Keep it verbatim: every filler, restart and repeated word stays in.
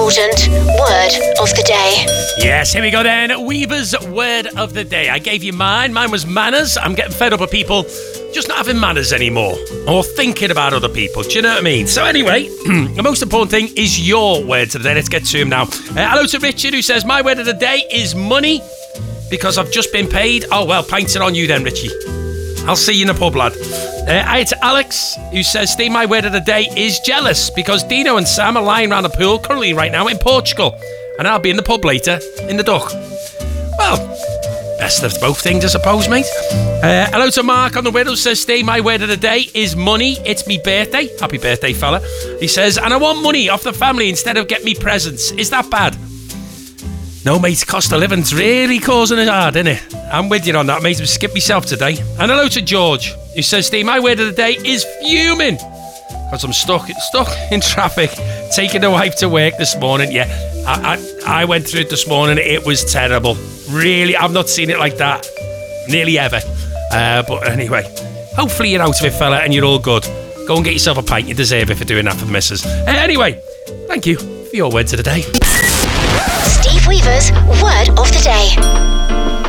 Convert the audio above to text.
important word of the day. Yes, here we go then. Weaver's word of the day. I gave you mine. Mine was manners. I'm getting fed up with people just not having manners anymore or thinking about other people. Do you know what I mean? So anyway, the most important thing is your words of the day. Let's get to him now. Uh, hello to Richard, who says, my word of the day is money because I've just been paid. Oh, well, pints it on you then, Richie. I'll see you in the pub, lad. Uh, hi to Alex, who says, Steve, my word of the day is jealous because Dino and Sam are lying around the pool currently right now in Portugal. And I'll be in the pub later in the Duck. Well, best of both things, I suppose, mate. Uh, hello to Mark on the Widow, says, Steve, my word of the day is money. It's me birthday. Happy birthday, fella. He says, and I want money off the family instead of get me presents. Is that bad? No, mate, cost of living's really causing it hard, isn't it? I'm with you on that, mate. I've skipped myself today. And hello to George, who says, Steve, my word of the day is fuming. Because I'm stuck, stuck in traffic, taking the wife to work this morning. Yeah, I, I, I went through it this morning. It was terrible. Really, I've not seen it like that nearly ever. Uh, but anyway, hopefully you're out of it, fella, and you're all good. Go and get yourself a pint. You deserve it for doing that for the missus. Uh, anyway, thank you for your words of the day. Steve Weaver's word of the day.